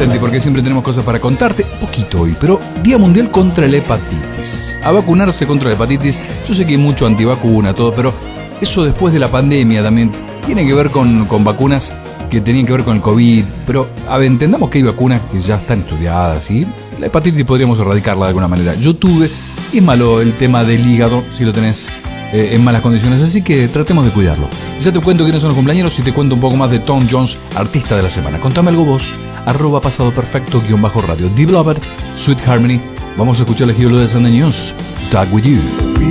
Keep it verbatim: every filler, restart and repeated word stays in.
atenti porque siempre tenemos cosas para contarte. Poquito hoy, pero Día Mundial contra la Hepatitis. A vacunarse contra la hepatitis. Yo sé que hay mucho antivacuna, todo, pero eso después de la pandemia también tiene que ver con, con vacunas que tenían que ver con el COVID. Pero, a ver, entendamos que hay vacunas que ya están estudiadas, ¿sí? La hepatitis podríamos erradicarla de alguna manera. Yo tuve, y es malo el tema del hígado si lo tenés eh, en malas condiciones, así que tratemos de cuidarlo. Ya te cuento quiénes son los cumpleaños y te cuento un poco más de Tom Jones, artista de la semana. Contame algo vos, arroba pasado perfecto guión bajo radio. Deep Loved, Sweet Harmony. Vamos a escuchar el giro de Sunday News. Stuck with you.